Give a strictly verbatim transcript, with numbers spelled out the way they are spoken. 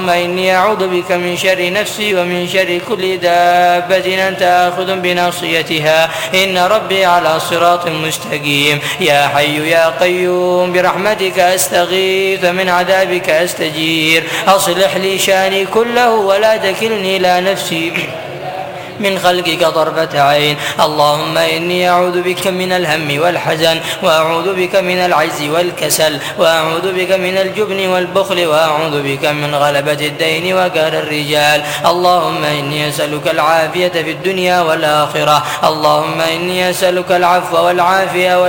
اللهم إني أعوذ بك من شر نفسي ومن شر كل دابة أنت آخذ بناصيتها إن ربي على صراط مستقيم. يا حي يا قيوم برحمتك أستغيث من عذابك أستجير. أصلح لي شأني كله ولا تكلني إلى نفسي من خلقك طرفة عين. اللهم إني أعوذ بك من الهم والحزن وأعوذ بك من العجز والكسل وأعوذ بك من الجبن والبخل وأعوذ بك من غلبة الدين وقهر الرجال. اللهم إني أسألك العافية في الدنيا والآخرة. اللهم إني أسألك العفو والعافية